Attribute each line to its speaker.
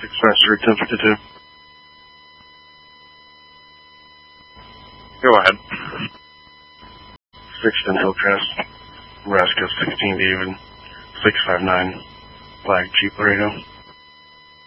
Speaker 1: 6 Faster 1052.
Speaker 2: Go ahead.
Speaker 1: 610 Hillcrest, Nebraska 16 David, 659, Flag Jeep Laredo.